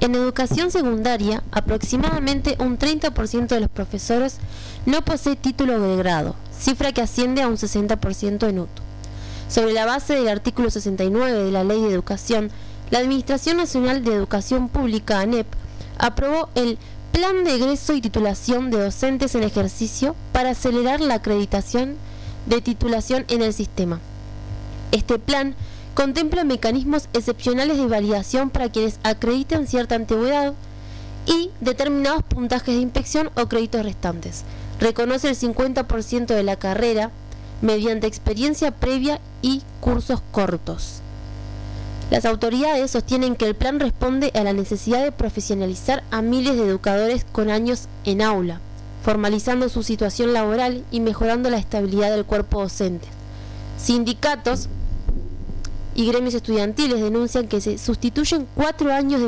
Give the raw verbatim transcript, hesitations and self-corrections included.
En educación secundaria, aproximadamente un treinta por ciento de los profesores no posee título de grado, cifra que asciende a un sesenta por ciento en U T U. Sobre la base del artículo sesenta y nueve de la Ley de Educación, la Administración Nacional de Educación Pública, ANEP, aprobó el Plan de Egreso y Titulación de Docentes en Ejercicio para acelerar la acreditación de titulación en el sistema. Este plan contempla mecanismos excepcionales de validación para quienes acrediten cierta antigüedad y determinados puntajes de inspección o créditos restantes. Reconoce el cincuenta por ciento de la carrera mediante experiencia previa y cursos cortos. Las autoridades sostienen que el plan responde a la necesidad de profesionalizar a miles de educadores con años en aula, formalizando su situación laboral y mejorando la estabilidad del cuerpo docente. Sindicatos y gremios estudiantiles denuncian que se sustituyen cuatro años de